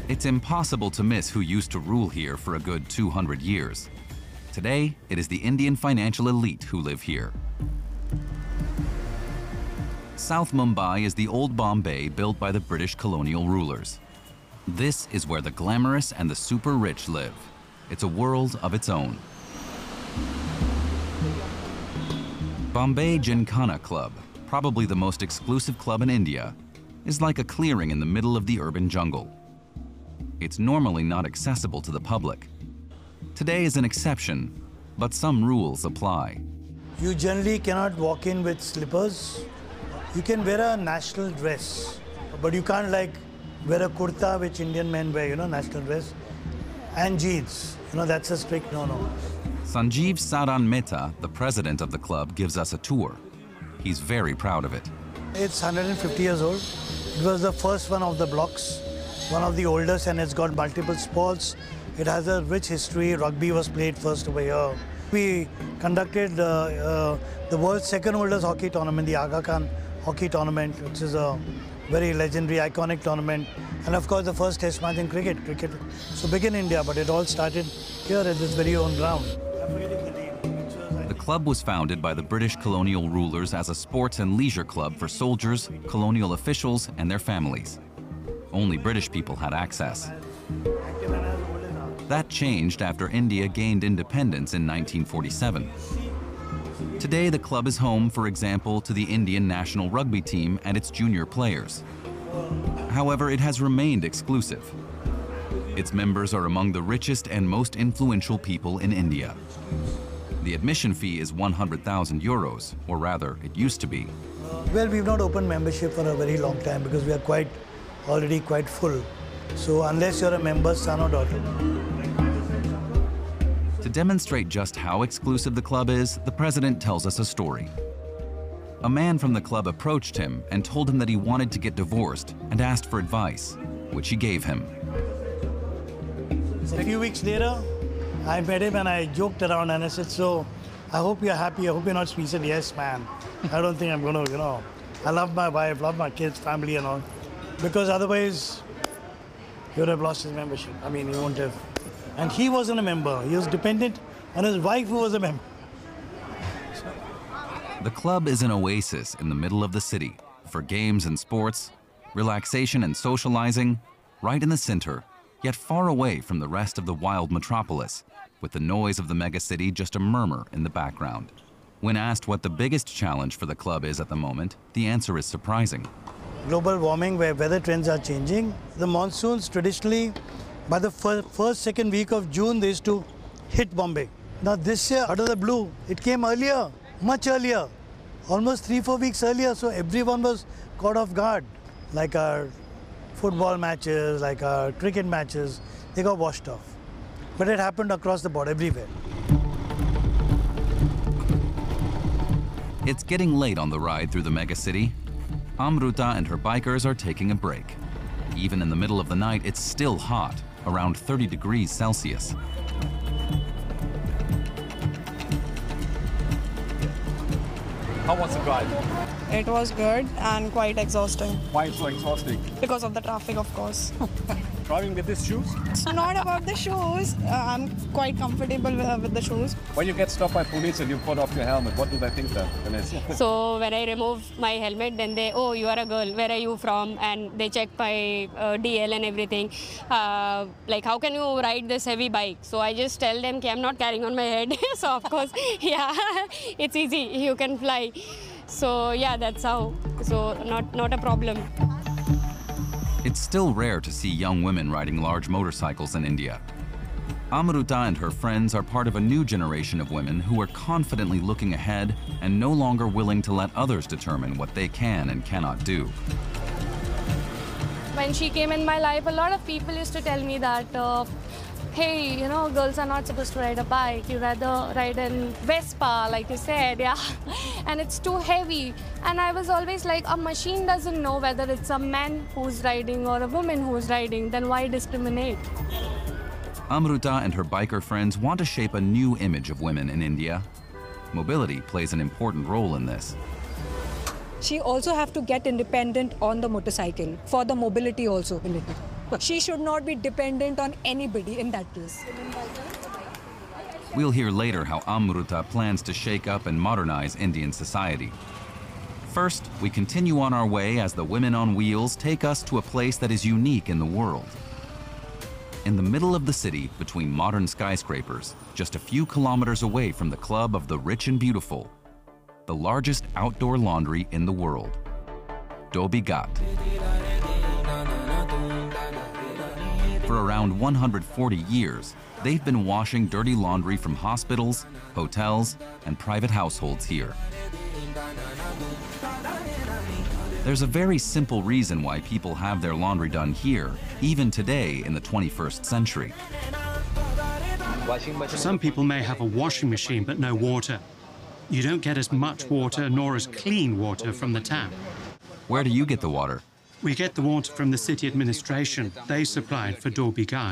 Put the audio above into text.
It's impossible to miss who used to rule here for a good 200 years. Today, it is the Indian financial elite who live here. South Mumbai is the old Bombay built by the British colonial rulers. This is where the glamorous and the super rich live. It's a world of its own. Bombay Gymkhana Club, probably the most exclusive club in India, is like a clearing in the middle of the urban jungle. It's normally not accessible to the public. Today is an exception, but some rules apply. You generally cannot walk in with slippers. You can wear a national dress, but you can't wear a kurta, which Indian men wear, national dress, and jeans. That's a strict no-no. Sanjeev Saran Mehta, the president of the club, gives us a tour. He's very proud of it. It's 150 years old. It was the first one of the blocks, one of the oldest, and it's got multiple sports. It has a rich history. Rugby was played first over here. We conducted the world's second oldest hockey tournament, the Aga Khan Hockey Tournament, which is a very legendary, iconic tournament. And of course, the first test match in cricket. Cricket so big in India, but it all started here at this very own ground. The club was founded by the British colonial rulers as a sports and leisure club for soldiers, colonial officials, and their families. Only British people had access. That changed after India gained independence in 1947. Today, the club is home, for example, to the Indian national rugby team and its junior players. However, it has remained exclusive. Its members are among the richest and most influential people in India. The admission fee is 100,000 euros, or rather, it used to be. Well, we've not opened membership for a very long time because we are already quite full. So unless you're a member, son or daughter. To demonstrate just how exclusive the club is, the president tells us a story. A man from the club approached him and told him that he wanted to get divorced and asked for advice, which he gave him. A few weeks later, I met him and I joked around and I said, so I hope you're happy, I hope you're not sweet. He said, yes, man. I don't think I'm going to, I love my wife, love my kids, family and all. Because otherwise, he would have lost his membership. I mean, he won't have. And he wasn't a member. He was dependent on his wife who was a member. The club is an oasis in the middle of the city for games and sports, relaxation and socializing, right in the center, yet far away from the rest of the wild metropolis, with the noise of the megacity just a murmur in the background. When asked what the biggest challenge for the club is at the moment, the answer is surprising. Global warming, where weather trends are changing. The monsoons traditionally, by the first, second week of June, they used to hit Bombay. Now this year, out of the blue, it came earlier, much earlier, almost 3-4 weeks earlier, so everyone was caught off guard. Like our football matches, like our cricket matches, they got washed off. But it happened across the board, everywhere. It's getting late on the ride through the megacity. Amruta and her bikers are taking a break. Even in the middle of the night, it's still hot, around 30 degrees Celsius. How was the drive? It was good and quite exhausting. Why so exhausting? Because of the traffic, of course. Driving with these shoes? It's not about the shoes. I'm quite comfortable with the shoes. When you get stopped by police and you put off your helmet, what do they think then? So when I remove my helmet, then they, oh, you are a girl, where are you from? And they check my DL and everything. Like, how can you ride this heavy bike? So I just tell them, I'm not carrying on my head. So of course, yeah, it's easy, you can fly. So yeah, that's how. So not a problem. It's still rare to see young women riding large motorcycles in India. Amruta and her friends are part of a new generation of women who are confidently looking ahead and no longer willing to let others determine what they can and cannot do. When she came in my life, a lot of people used to tell me that, hey, you know, girls are not supposed to ride a bike. You rather ride in Vespa, like you said, yeah. And it's too heavy. And I was always like, a machine doesn't know whether it's a man who's riding or a woman who's riding, then why discriminate? Amruta and her biker friends want to shape a new image of women in India. Mobility plays an important role in this. She also have to get independent on the motorcycle for the mobility also. She should not be dependent on anybody in that case. We'll hear later how Amruta plans to shake up and modernize Indian society. First, we continue on our way as the women on wheels take us to a place that is unique in the world. In the middle of the city, between modern skyscrapers, just a few kilometers away from the Club of the Rich and Beautiful, the largest outdoor laundry in the world, Dhobi Ghat. For around 140 years, they've been washing dirty laundry from hospitals, hotels, and private households here. There's a very simple reason why people have their laundry done here, even today in the 21st century. Some people may have a washing machine but no water. You don't get as much water nor as clean water from the tap. Where do you get the water? We get the water from the city administration. They supply it for Dhobi Ghat.